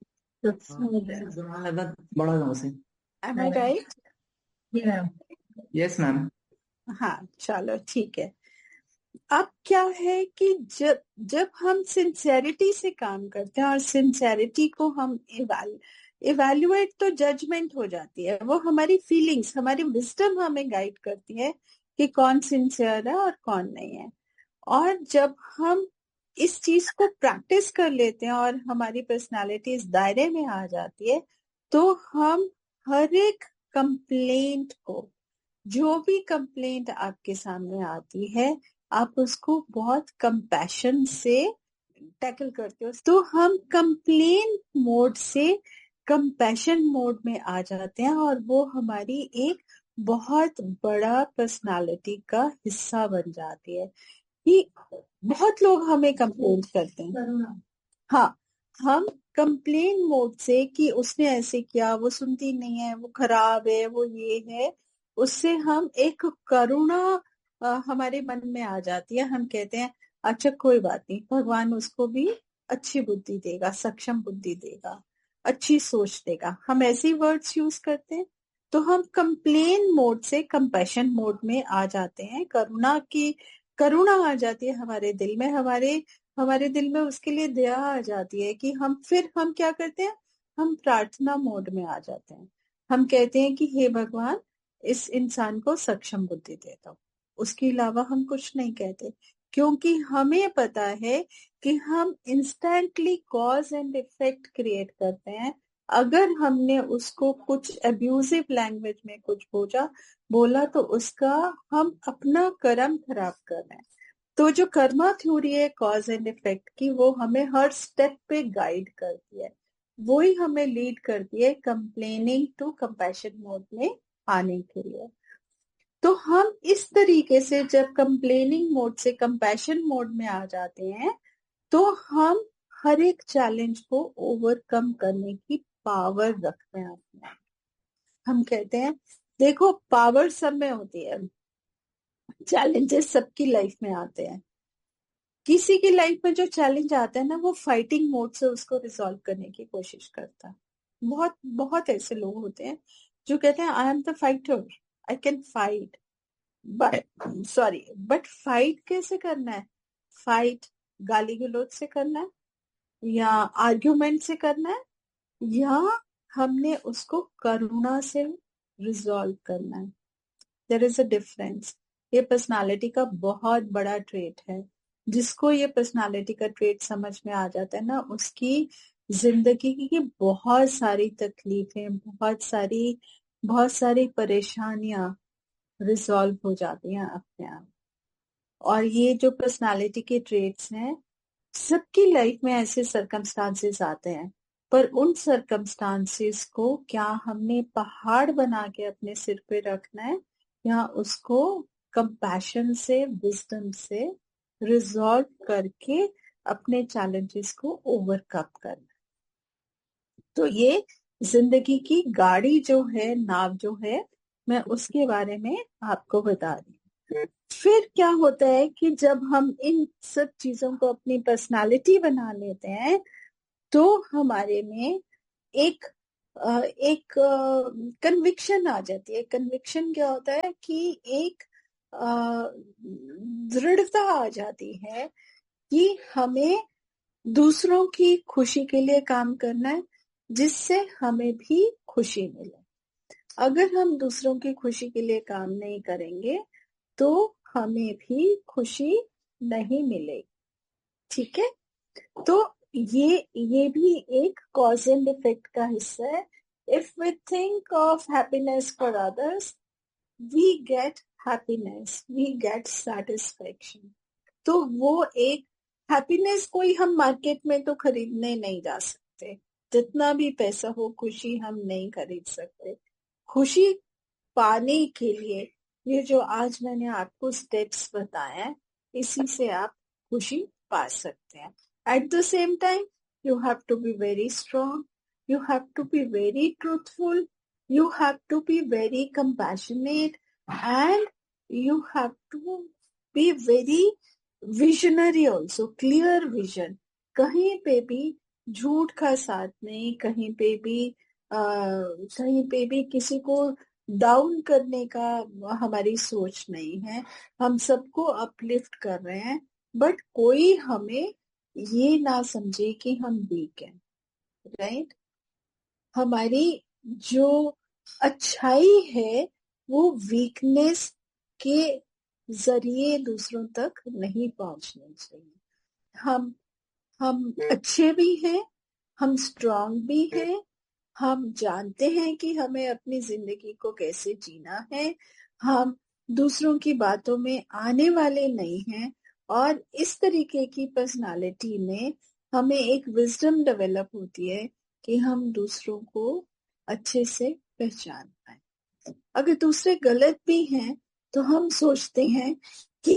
बड़ा गाँव से। एम आई राइट? जी मैम। Yes ma'am. हाँ चलो ठीक है। अब क्या है कि जब जब हम सिंसेरिटी से काम करते हैं और सिंसेरिटी को हम इवैल्यूएट, तो जजमेंट हो जाती है, वो हमारी फीलिंग्स, हमारी विजडम हमें गाइड करती है कि कौन सिंसियर है और कौन नहीं है। और जब हम इस चीज को प्रैक्टिस कर लेते हैं और हमारी पर्सनालिटी इस दायरे में आ जाती है, तो हम हर एक कंप्लेंट को, जो भी कंप्लेंट आपके सामने आती है, आप उसको बहुत कंपैशन से टैकल करते हो। तो हम कंप्लेन मोड से कंपैशन मोड में आ जाते हैं और वो हमारी एक बहुत बड़ा पर्सनालिटी का हिस्सा बन जाती है। कि बहुत लोग हमें कंप्लेन करते हैं, हाँ, हम कंप्लेन मोड से कि उसने ऐसे किया, वो सुनती नहीं है, वो खराब है, वो ये है, उससे हम एक करुणा हमारे मन में आ जाती है। हम कहते हैं अच्छा कोई बात नहीं, भगवान उसको भी अच्छी बुद्धि देगा, सक्षम बुद्धि देगा, अच्छी सोच देगा। हम ऐसे वर्ड्स यूज करते हैं। तो हम कंप्लेन मोड से कंपैशन मोड में आ जाते हैं, करुणा आ जाती है हमारे दिल में, हमारे दिल में उसके लिए दया आ जाती है कि हम क्या करते हैं, हम प्रार्थना मोड में आ जाते हैं। हम कहते हैं कि हे भगवान, इस इंसान को सक्षम बुद्धि दे दो। उसके अलावा हम कुछ नहीं कहते, क्योंकि हमें पता है कि हम instantly cause and effect create करते हैं। अगर हमने उसको कुछ अब्यूजिव लैंग्वेज में कुछ बोला तो उसका हम अपना कर्म खराब कर रहे हैं। तो जो कर्मा थ्योरी है कॉज एंड इफेक्ट की, वो हमें हर स्टेप पे गाइड करती है, वो ही हमें लीड करती है कंप्लेनिंग टू कंपैशन मोड में आने के लिए। तो हम इस तरीके से जब कंप्लेनिंग मोड से कंपैशन मोड में आ जाते हैं, तो हम हर एक चैलेंज को ओवरकम करने की पावर रखते हैं अपने। हम कहते हैं देखो, पावर सब में होती है, चैलेंजेस सबकी लाइफ में आते हैं। किसी की लाइफ में जो चैलेंज आता है ना, वो फाइटिंग मोड से उसको रिजॉल्व करने की कोशिश करता है। बहुत बहुत ऐसे लोग होते हैं जो कहते हैं I am the fighter, I can fight, but fight कैसे करना है? फाइट गाली गलौज से करना है, या आर्ग्यूमेंट से करना है, या हमने उसको करुणा से रिजॉल्व करना है। There is a difference. ये पर्सनालिटी का बहुत बड़ा ट्रेट है। जिसको ये पर्सनालिटी का ट्रेट समझ में आ जाता है ना, उसकी जिंदगी की बहुत सारी तकलीफें, बहुत सारी परेशानियां रिजॉल्व हो जाती हैं अपने आप। और ये जो पर्सनालिटी के ट्रेट्स हैं, सबकी लाइफ में ऐसे सरकमस्टांसेस आते हैं, पर उन सरकमस्टांसेस को क्या हमने पहाड़ बना के अपने सिर पे रखना है, या उसको कंपैशन से, विजडम से रिजॉल्व करके अपने चैलेंजेस को ओवरकम करना। तो ये जिंदगी की गाड़ी जो है, नाव जो है, मैं उसके बारे में आपको बता रही हूँ। फिर क्या होता है कि जब हम इन सब चीजों को अपनी पर्सनालिटी बना लेते हैं, तो हमारे में एक कन्विक्शन आ जाती है। कन्विक्शन क्या होता है कि एक दृढ़ता आ जाती है कि हमें दूसरों की खुशी के लिए काम करना है, जिससे हमें भी खुशी मिले। अगर हम दूसरों की खुशी के लिए काम नहीं करेंगे, तो हमें भी खुशी नहीं मिलेगी। ठीक है, तो ये भी एक कॉज एंड इफेक्ट का हिस्सा है। If we think of happiness for others, we get happiness, we get satisfaction. तो वो एक हैप्पीनेस कोई हम मार्केट में तो खरीदने नहीं जा सकते, जितना भी पैसा हो खुशी हम नहीं खरीद सकते। खुशी पाने के लिए ये जो आज मैंने आपको स्टेप्स बताया, इसी से आप खुशी पा सकते हैं। At the same time you have to be very strong, you have to be very truthful, you have to be very compassionate, and you have to be very visionary also, clear vision। कहीं पे भी झूठ का साथ नहीं, कहीं पे भी किसी को डाउन करने का हमारी सोच नहीं है। हम सबको अपलिफ्ट कर रहे हैं, बट कोई हमें ये ना समझे कि हम वीक हैं, राइट? हमारी जो अच्छाई है वो वीकनेस के जरिए दूसरों तक नहीं पहुंचनी चाहिए। हम अच्छे भी हैं, हम स्ट्रांग भी हैं, हम जानते हैं कि हमें अपनी जिंदगी को कैसे जीना है, हम दूसरों की बातों में आने वाले नहीं हैं, और इस तरीके की पर्सनालिटी में हमें एक विजडम डेवलप होती है कि हम दूसरों को अच्छे से पहचान पाए। अगर दूसरे गलत भी हैं तो हम सोचते हैं कि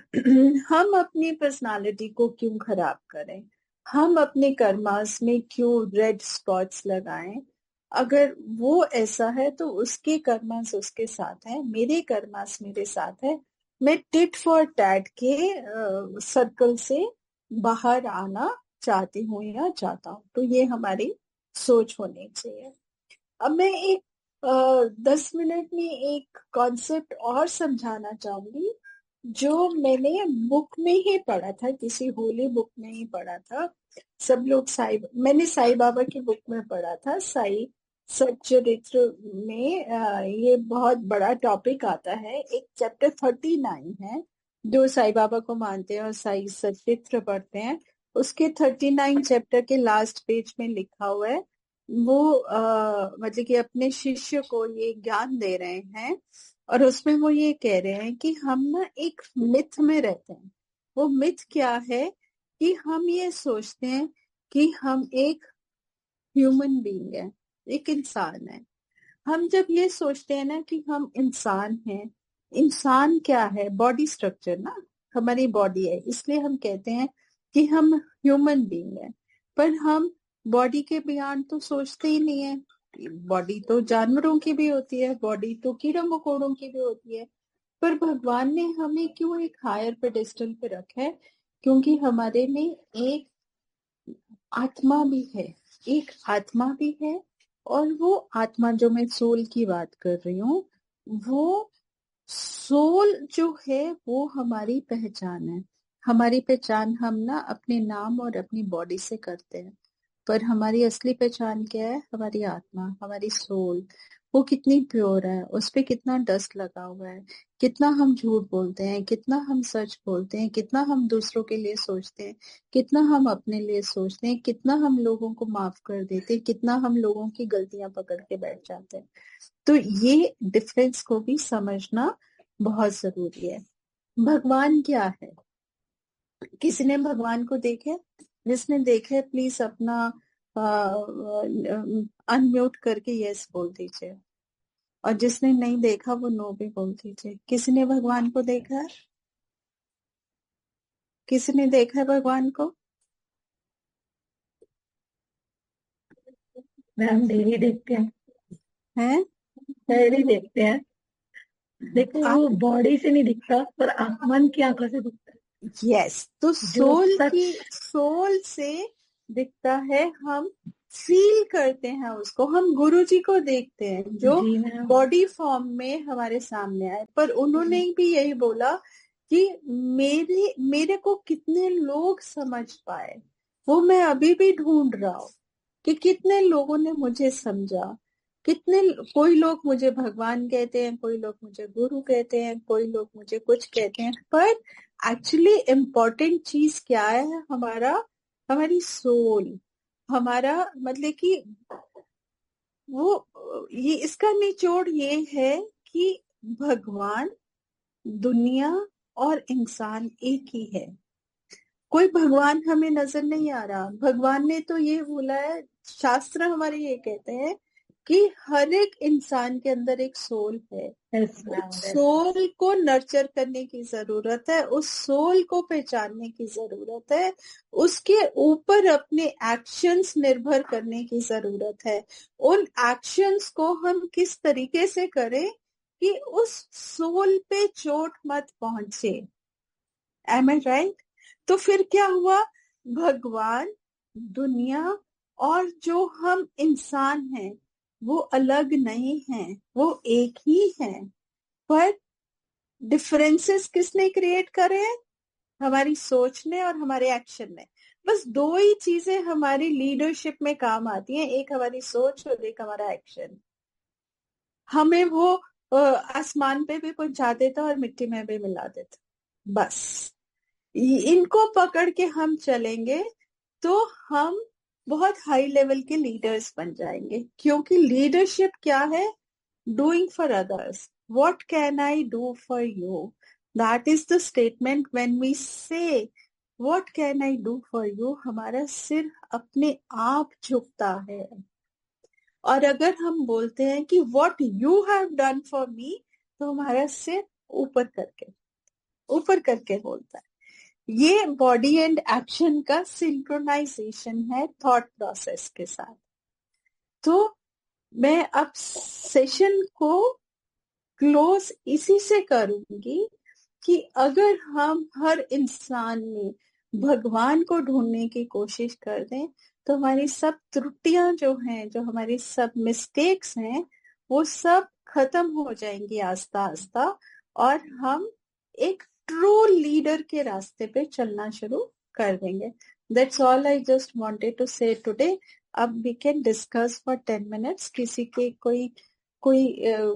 हम अपनी पर्सनालिटी को क्यों खराब करें, हम अपने कर्मास में क्यों रेड स्पॉट्स लगाएं। अगर वो ऐसा है तो उसके कर्मास उसके साथ है, मेरे कर्मास मेरे साथ है। मैं टिट फॉर टैट के सर्कल से बाहर आना चाहती हूँ या चाहता हूँ। तो ये हमारी सोच होनी चाहिए। अब मैं एक 10 मिनट में एक कॉन्सेप्ट और समझाना चाहूंगी जो मैंने बुक में ही पढ़ा था, किसी होली बुक में ही पढ़ा था। सब लोग मैंने साईं बाबा की बुक में पढ़ा था, साई सच्चरित्र में। ये बहुत बड़ा टॉपिक आता है। एक चैप्टर 39 है, जो साईं बाबा को मानते हैं और साई सच्चरित्र पढ़ते हैं, उसके 39 चैप्टर के लास्ट पेज में लिखा हुआ है। वो मतलब कि अपने शिष्य को ये ज्ञान दे रहे हैं, और उसमें वो ये कह रहे हैं कि हम ना एक मिथ में रहते हैं। वो मिथ क्या है कि हम ये सोचते हैं कि हम एक ह्यूमन बीइंग है, एक इंसान है। हम जब ये सोचते हैं ना कि हम इंसान हैं, इंसान क्या है? बॉडी स्ट्रक्चर ना, हमारी बॉडी है, इसलिए हम कहते हैं कि हम ह्यूमन बीइंग है। पर हम बॉडी के बियॉन्ड तो सोचते ही नहीं है। बॉडी तो जानवरों की भी होती है, बॉडी तो कीड़ों मकोड़ों की भी होती है। पर भगवान ने हमें क्यों एक हायर पेडेस्टल पे रखा है? क्योंकि हमारे में एक आत्मा भी है, एक आत्मा भी है। और वो आत्मा, जो मैं सोल की बात कर रही हूँ, वो सोल जो है वो हमारी पहचान है। हमारी पहचान हम ना अपने नाम और अपनी बॉडी से करते हैं, पर हमारी असली पहचान क्या है? हमारी आत्मा, हमारी सोल। वो कितनी प्योर है, उस पे कितना डस्ट लगा हुआ है, कितना हम झूठ बोलते हैं, कितना हम सच बोलते हैं, कितना हम दूसरों के लिए सोचते हैं, कितना हम अपने लिए सोचते हैं, कितना हम लोगों को माफ कर देते हैं, कितना हम लोगों की गलतियां पकड़ के बैठ जाते हैं। तो ये डिफरेंस को भी समझना बहुत जरूरी है। भगवान क्या है? किसी ने भगवान को देखे? जिसने देखे प्लीज अपना अनम्यूट करके यस बोल दीजिए, और जिसने नहीं देखा वो नो भी बोल दीजिए। किसी ने भगवान को देखा है? किसी ने देखा है भगवान को? मैम डेली देखते हैं, हैं? डेली देखते हैं। देखो वो बॉडी से नहीं दिखता, पर मन की आंखों से दिखता है। यस, तो जो सच सोल से दिखता है। हम फील करते हैं उसको। हम गुरु जी को देखते हैं जो जी मैम, बॉडी फॉर्म में हमारे सामने आए, पर उन्होंने भी यही बोला कि मेरे को कितने लोग समझ पाए, वो मैं अभी भी ढूंढ रहा हूँ कि कितने लोगों ने मुझे समझा। कोई लोग मुझे भगवान कहते हैं, कोई लोग मुझे गुरु कहते हैं, कोई लोग मुझे कुछ कहते हैं, पर एक्चुअली इम्पोर्टेंट चीज क्या है? हमारी सोल, हमारा मतलब कि ये इसका निचोड़ ये है कि भगवान, दुनिया और इंसान एक ही है। कोई भगवान हमें नजर नहीं आ रहा। भगवान ने तो ये बोला है, शास्त्र हमारे ये कहते हैं कि हर एक इंसान के अंदर एक सोल है। उस सोल को नर्चर करने की जरूरत है, उस सोल को पहचानने की जरूरत है, उसके ऊपर अपने एक्शंस निर्भर करने की जरूरत है। उन एक्शंस को हम किस तरीके से करें कि उस सोल पे चोट मत पहुंचे। एम आई राइट? तो फिर क्या हुआ? भगवान, दुनिया और जो हम इंसान हैं वो अलग नहीं हैं, वो एक ही हैं। पर डिफरेंसेस किसने क्रिएट करे हैं? हमारी सोच ने और हमारे एक्शन ने। बस दो ही चीजें हमारी लीडरशिप में काम आती हैं, एक हमारी सोच और एक हमारा एक्शन। हमें वो आसमान पे भी पहुंचा देता और मिट्टी में भी मिला देता। बस इनको पकड़ के हम चलेंगे तो हम बहुत हाई लेवल के लीडर्स बन जाएंगे। क्योंकि लीडरशिप क्या है? Doing for others. What can I do for you? That is the statement. When we से what can I do for you, हमारा सिर अपने आप झुकता है। और अगर हम बोलते हैं कि what you have done for me, तो हमारा सिर ऊपर करके बोलता है। ये बॉडी एंड एक्शन का सिंक्रोनाइजेशन है थॉट प्रोसेस के साथ। तो मैं अब सेशन को क्लोज इसी से करूंगी कि अगर हम हर इंसान में भगवान को ढूंढने की कोशिश कर दें तो हमारी सब त्रुटियां जो हैं, जो हमारी सब मिस्टेक्स हैं, वो सब खत्म हो जाएंगी आस्ता आस्ता, और हम एक ट्रू लीडर के रास्ते पे चलना शुरू कर देंगे। That's all I just wanted to से टुडे। अब we can discuss for 10 minutes. किसी के कोई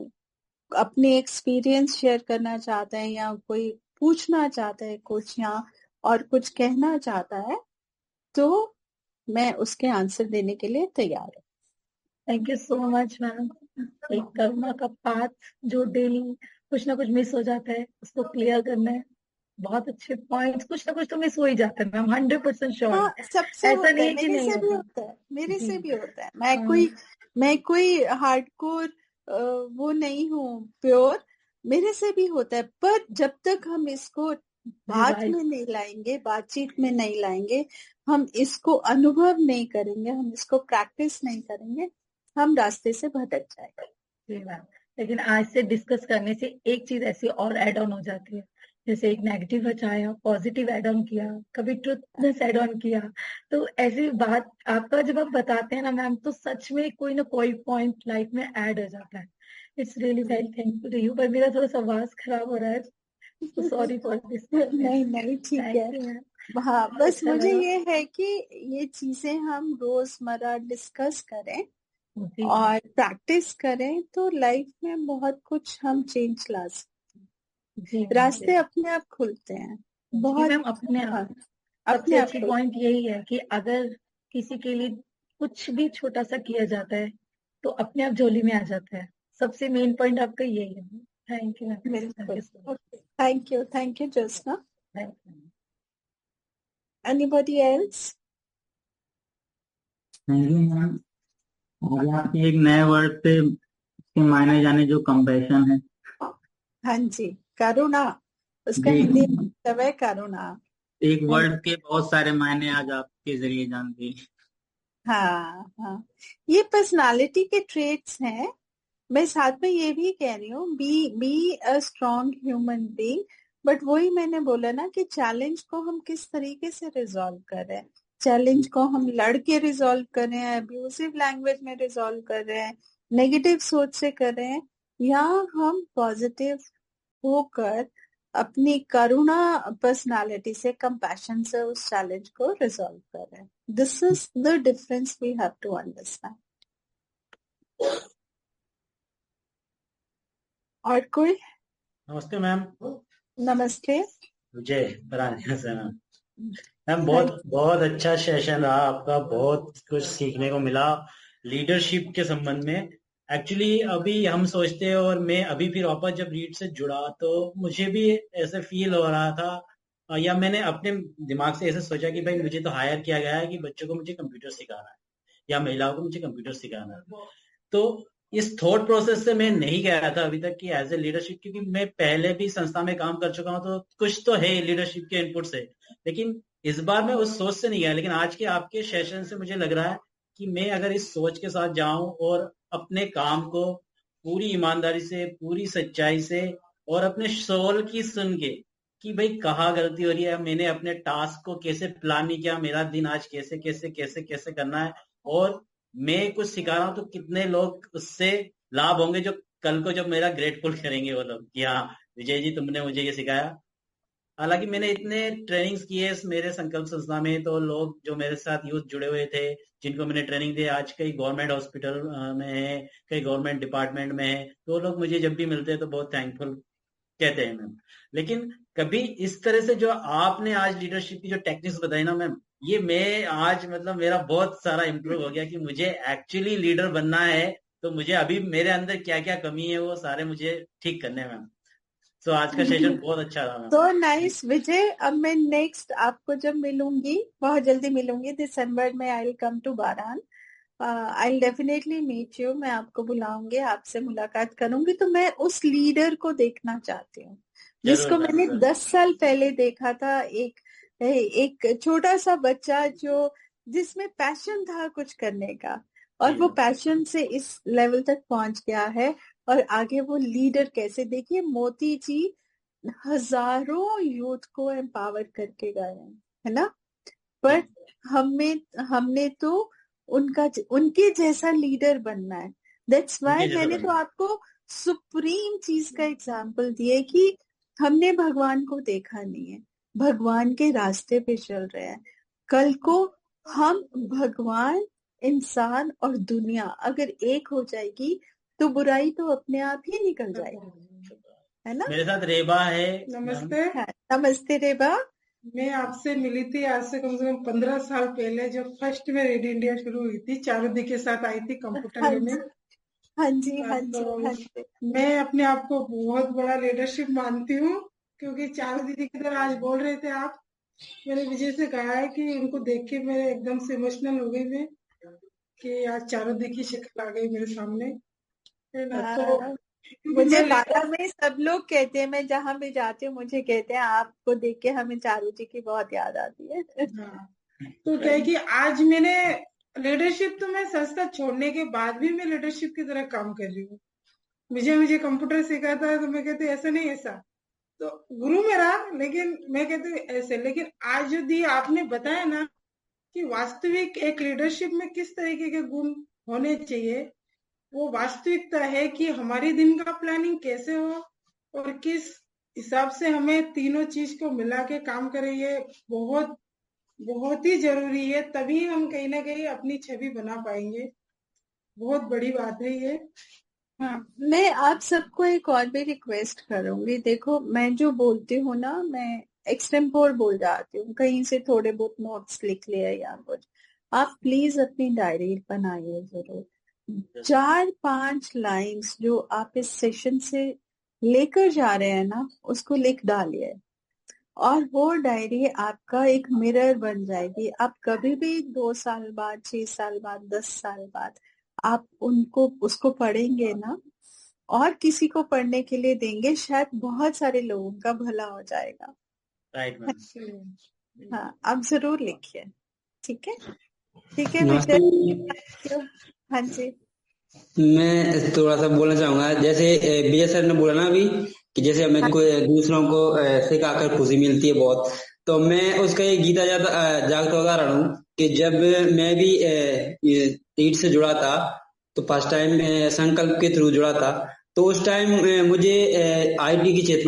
अपने एक्सपीरियंस शेयर करना चाहता है या कोई पूछना चाहता है कुछ, या और कुछ कहना चाहता है, तो मैं उसके आंसर देने के लिए तैयार हूँ। Thank you so much ma'am. एक कर्मा का पाथ जो डेली कुछ ना कुछ मिस हो जाता है उसको क्लियर करना है। बहुत अच्छे पॉइंट्स, कुछ ना कुछ तो मिस हो ही जाता है मैम, 100% श्योर। हाँ, सबसे ऐसा होता नहीं है, है कि मेरे नहीं से भी होता। होता है, मेरे जी से भी होता है। हाँ मैं कोई हार्डकोर वो नहीं हूँ, प्योर। मेरे से भी होता है, पर जब तक हम इसको बात रिवाइज में नहीं लाएंगे, बातचीत में नहीं लाएंगे, हम इसको अनुभव नहीं करेंगे, हम इसको प्रैक्टिस नहीं करेंगे, हम रास्ते से भटक जाएंगे। जी मैम। लेकिन आज से डिस्कस करने से एक चीज ऐसी और ऐड ऑन हो जाती है, जैसे एक नेगेटिव बचाया, पॉजिटिव ऐड ऑन किया, कभी ट्रुथनेस ऐड ऑन किया। तो ऐसी बात आपका जब आप बताते हैं ना मैम, तो सच में कोई ना कोई पॉइंट लाइफ में ऐड हो जाता है। It's really very thankful to you. पर मेरा थोड़ा सा आवाज खराब हो रहा है, तो सॉरी फॉर दिस। नहीं, ठीक है। Thank you ma'am. हाँ, बस अच्छा मुझे लगा। ये है कि ये चीजें हम रोजमर्रा डिस्कस करें जी और प्रैक्टिस करें तो लाइफ में बहुत कुछ हम चेंज ला सकते जी हैं। मैम, रास्ते अपने आप खुलते हैं। जी बहुत मैम। अपने हाँ, सबसे अपने आप अच्छी खुलते पॉइंट यही है कि अगर किसी के लिए कुछ भी छोटा सा किया जाता है तो अपने आप झोली में आ जाता है। सबसे मेन पॉइंट आपका यही है। थैंक यू मैम, हैं। थैंक बिल्कुल। You so much. Okay, thank you Jasna. Thank you. Anybody else? Thank you ma'am. आज आपके एक नए वर्ड पे इसके मायने जाने, जो कंपैशन है। हाँ जी, करुणा। उसका जी, हिंदी मतलब है करुणा। एक वर्ड के बहुत सारे मायने आज आपके जरिए जान गए। हाँ, ये पर्सनालिटी के ट्रेट्स हैं। मैं साथ में ये भी कह रही हूँ, be a strong human being. But वही मैंने बोला ना कि चैलेंज को हम किस तरीके से रिजॉल्व कर रहे हैं। चैलेंज को हम लड़ के रिजॉल्व कर रहे हैं, अब्यूसिव लैंग्वेज में रिजॉल्व कर रहे हैं, नेगेटिव सोच से कर रहे हैं, या हम पॉजिटिव होकर अपनी करुणा पर्सनालिटी से, कंपैशन से उस चैलेंज को रिजॉल्व कर रहे हैं। This is the difference we have to understand. और कोई? नमस्ते मैम। नमस्ते। विजय बरानिया से मैम। बहुत बहुत अच्छा सेशन रहा आपका, बहुत कुछ सीखने को मिला लीडरशिप के संबंध में। एक्चुअली अभी हम सोचते हैं, और मैं अभी फिर वापस जब रीड से जुड़ा तो मुझे भी ऐसे फील हो रहा था, या मैंने अपने दिमाग से ऐसे सोचा कि भाई मुझे तो हायर किया गया है कि बच्चों को मुझे कंप्यूटर सिखाना है या महिलाओं को मुझे कंप्यूटर सिखाना है। तो इस थॉट प्रोसेस से मैं नहीं गया था अभी तक कि एज ए लीडरशिप, क्योंकि मैं पहले भी संस्था में काम कर चुका हूं तो कुछ तो है लीडरशिप के इनपुट से, लेकिन इस बार मैं उस सोच से नहीं गया। लेकिन आज के आपके सेशन से मुझे लग रहा है कि मैं अगर इस सोच के साथ जाऊं और अपने काम को पूरी ईमानदारी से, पूरी सच्चाई से और अपने सोल की सुन के कि भाई कहाँ गलती हो रही है, मैंने अपने टास्क को कैसे प्लान नहीं किया, मेरा दिन आज कैसे कैसे कैसे कैसे करना है, और मैं कुछ सिखा रहा हूँ तो कितने लोग उससे लाभ होंगे जो कल को जब मेरा ग्रेटफुल करेंगे वो लोग कि हाँ विजय जी तुमने मुझे ये सिखाया। हालांकि मैंने इतने ट्रेनिंग्स किए मेरे संकल्प संस्था में, तो लोग जो मेरे साथ यूथ जुड़े हुए थे जिनको मैंने ट्रेनिंग दी आज कई गवर्नमेंट हॉस्पिटल में है, कई गवर्नमेंट डिपार्टमेंट में है, तो लोग मुझे जब भी मिलते हैं तो बहुत थैंकफुल कहते हैं मैम। लेकिन कभी इस तरह से जो आपने आज लीडरशिप की जो टेक्निक्स बताई ना मैम, ये मैं आज मतलब मेरा बहुत सारा इम्प्रूव हो गया कि मुझे एक्चुअली लीडर बनना है, तो मुझे अभी मेरे अंदर क्या क्या कमी है वो सारे मुझे ठीक करने हैं मैम। तो आज का सेशन बहुत अच्छा रहा मैम। तो नाइस विजय। अब मैं नेक्स्ट आपको जब मिलूंगी, बहुत जल्दी मिलूंगी, दिसंबर में I will come to बारान, I will definitely meet you. मैं आपको बुलाऊंगी, आपसे मुलाकात करूंगी। तो मैं उस लीडर को देखना चाहती हूँ जिसको मैंने 10 साल पहले देखा था, एक छोटा सा बच्चा जो जिसमें पैशन था कुछ करने का, और वो पैशन से इस लेवल तक पहुंच गया है, और आगे वो लीडर कैसे। देखिए मोती जी हजारों यूथ को एम्पावर करके गए हैं, है ना, पर हमने तो उनके जैसा लीडर बनना है। दैट्स वाई मैंने तो आपको सुप्रीम चीज का एग्जाम्पल दिया कि हमने भगवान को देखा नहीं है, भगवान के रास्ते पे चल रहे हैं। कल को हम भगवान, इंसान और दुनिया अगर एक हो जाएगी तो बुराई तो अपने आप ही निकल जाएगी, है ना। मेरे साथ रेबा है। नमस्ते। नमस्ते रेबा। मैं आपसे मिली थी आज से कम 15 साल पहले, जब फर्स्ट में रेड इंडिया शुरू हुई थी, चारुदी के साथ आई थी कंप्यूटर लेने। हाँ जी, हाँ जी, हाँ जी। मैं अपने आप को बहुत बड़ा लीडरशिप मानती हूँ, क्योंकि चारू दीदी की तरह आज बोल रहे थे आप। मैंने विजय से कहा है कि उनको देख के मेरे एकदम से इमोशनल हो गई मैं, कि आज चारू दी की शक्ल आ गई मेरे सामने। तो मुझे बारा में सब लोग कहते हैं, मैं जहाँ भी जाती हूँ मुझे कहते हैं आपको देख के हमें चारू जी की बहुत याद आती है। हाँ, तो क्या है कि आज मैंने लीडरशिप, तो मैं संस्था छोड़ने के बाद भी मैं लीडरशिप की तरह काम कर रही हूँ। मुझे कंप्यूटर सिखाता है तो मैं कहती हूँ ऐसा नहीं ऐसा, तो गुरु मेरा, लेकिन मैं कहती हूँ ऐसे। लेकिन आज यदि आपने बताया ना कि वास्तविक एक लीडरशिप में किस तरीके के गुण होने चाहिए, वो वास्तविकता है कि हमारी दिन का प्लानिंग कैसे हो और किस हिसाब से हमें तीनों चीज को मिला के काम करें, ये बहुत बहुत ही जरूरी है। तभी हम कहीं ना कहीं अपनी छवि बना पाएंगे। बहुत बड़ी बात है ये। हाँ, मैं आप सबको एक और भी रिक्वेस्ट करूंगी। देखो मैं जो बोलती हूँ ना, मैं एक्सटेम्पोर बोल जाती हूँ, कहीं से थोड़े बहुत नोट्स लिख लिया या कुछ। आप प्लीज अपनी डायरी बनाइए जरूर। 4-5 लाइंस जो आप इस सेशन से लेकर जा रहे हैं ना, उसको लिख डालिए, और वो डायरी आपका एक मिरर बन जाएगी। आप कभी भी 2 साल बाद, 6 साल बाद, 10 साल बाद आप उसको पढ़ेंगे ना, और किसी को पढ़ने के लिए देंगे, शायद बहुत सारे लोगों का भला हो जाएगा। Right ma'am. हाँ, आप जरूर लिखिए। ठीक है, ठीक है विजय। हाँ जी, मैं थोड़ा सा बोलना चाहूंगा। जैसे विजय सर ने बोला ना अभी कि जैसे हमें कोई दूसरों को सिखाकर खुशी मिलती है बहुत, तो मैं उसका एक गीता जागता उदाहरण हूँ कि जब मैं भी ईट से जुड़ा था, तो फर्स्ट टाइम संकल्प के थ्रू जुड़ा था, तो उस टाइम मुझे आईटी के क्षेत्र